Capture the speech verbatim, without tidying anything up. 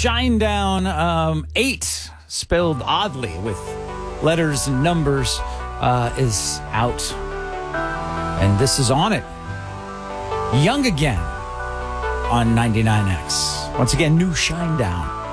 Shinedown um, eight, spelled oddly with letters and numbers, uh, is out. And this is on it. Young Again on ninety-nine X. Once again, new Shinedown.